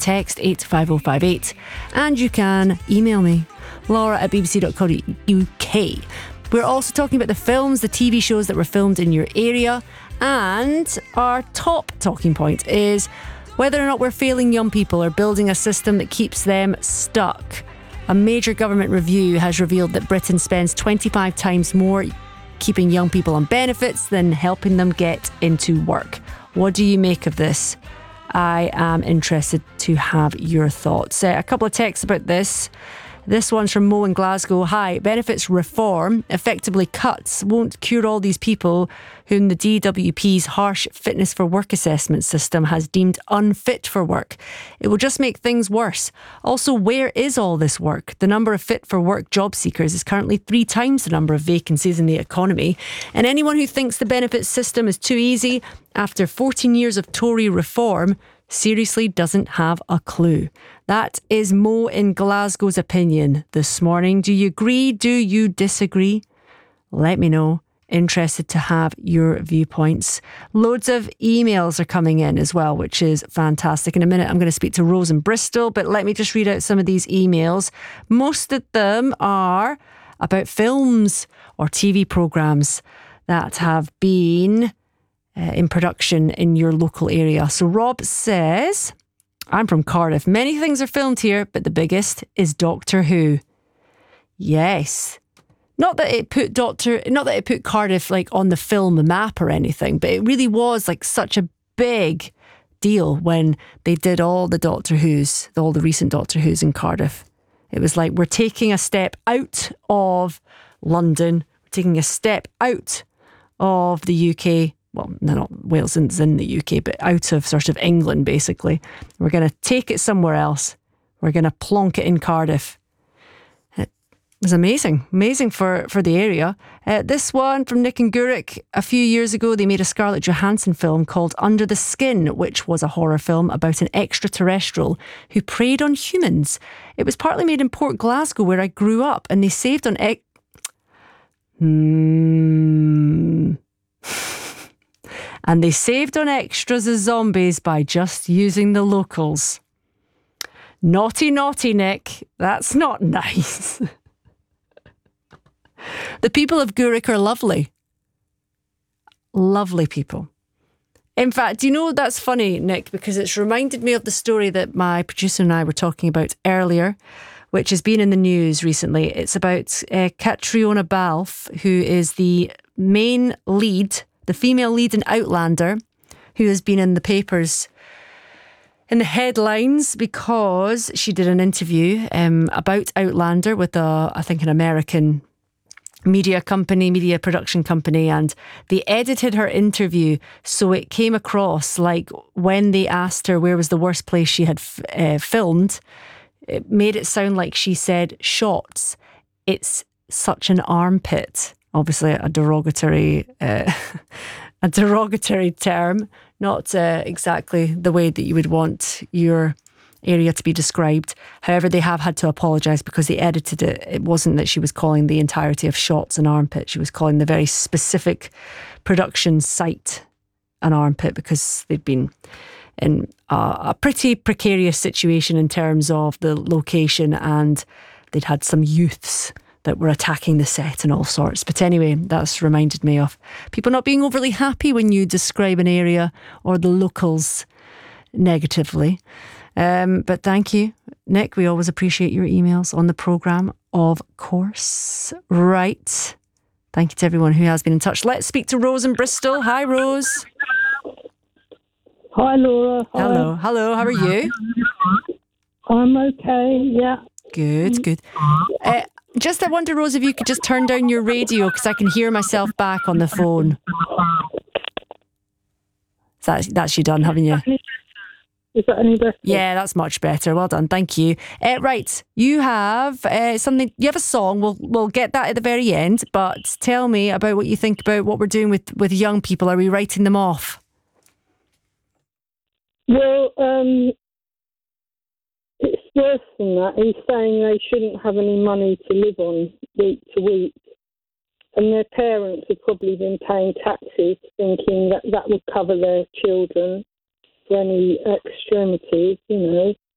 text 85058. And you can email me, laura@bbc.co.uk. We're also talking about the films, the TV shows that were filmed in your area. And our top talking point is whether or not we're failing young people or building a system that keeps them stuck. A major government review has revealed that Britain spends 25 times more keeping young people on benefits than helping them get into work. What do you make of this? I am interested to have your thoughts. A couple of texts about this. This one's from Mo in Glasgow. Hi, benefits reform, effectively cuts, won't cure all these people whom the DWP's harsh fitness for work assessment system has deemed unfit for work. It will just make things worse. Also, where is all this work? The number of fit for work job seekers is currently 3 times the number of vacancies in the economy. And anyone who thinks the benefits system is too easy after 14 years of Tory reform seriously doesn't have a clue. That is Mo in Glasgow's opinion this morning. Do you agree? Do you disagree? Let me know. Interested to have your viewpoints. Loads of emails are coming in as well, which is fantastic. In a minute, I'm going to speak to Rose in Bristol, but let me just read out some of these emails. Most of them are about films or TV programmes that have been in production in your local area. So Rob says, I'm from Cardiff. Many things are filmed here, but the biggest is Doctor Who. Yes. Not that it put Cardiff like on the film map or anything, but it really was like such a big deal when they did all the Doctor Who's, all the recent Doctor Who's in Cardiff. It was like, we're taking a step out of London, we're taking a step out of the UK. Well, no, not Wales is in the UK, but out of sort of England, basically. We're going to take it somewhere else. We're going to plonk it in Cardiff. It was amazing for the area. This one from Nick and Gurek. A few years ago, they made a Scarlett Johansson film called Under the Skin, which was a horror film about an extraterrestrial who preyed on humans. It was partly made in Port Glasgow, where I grew up, and they saved on... And they saved on extras as zombies by just using the locals. Naughty, naughty, Nick. That's not nice. The people of Gurek are lovely. Lovely people. In fact, you know, that's funny, Nick, because it's reminded me of the story that my producer and I were talking about earlier, which has been in the news recently. It's about Catriona Balfe, who is the main lead, the female lead in Outlander, who has been in the papers, in the headlines, because she did an interview about Outlander with I think an American media production company, and they edited her interview so it came across like when they asked her where was the worst place she had filmed, it made it sound like she said shots. It's such an armpit. Obviously a derogatory term, not exactly the way that you would want your area to be described. However, they have had to apologise because they edited it. It wasn't that she was calling the entirety of shots an armpit. She was calling the very specific production site an armpit because they'd been in a pretty precarious situation in terms of the location, and they'd had some youths that were attacking the set and all sorts. But anyway, that's reminded me of people not being overly happy when you describe an area or the locals negatively. But thank you, Nick. We always appreciate your emails on the programme, of course. Right. Thank you to everyone who has been in touch. Let's speak to Rose in Bristol. Hi, Rose. Hi, Laura. Hi. Hello. How are you? I'm okay, yeah. Good. I wonder, Rose, if you could just turn down your radio because I can hear myself back on the phone. That's you done, haven't you? Is that any better? Yeah, that's much better. Well done, thank you. Right, you have something. You have a song. We'll get that at the very end. But tell me about what you think about what we're doing with young people. Are we writing them off? Well, it's worse than that. He's saying they shouldn't have any money to live on week to week. And their parents have probably been paying taxes thinking that would cover their children for any extremities, you know.